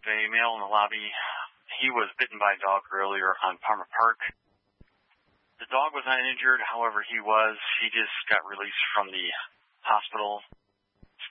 a male in the lobby. He was bitten by a dog earlier on Palmer Park. The dog was not injured, however, he just got released from the hospital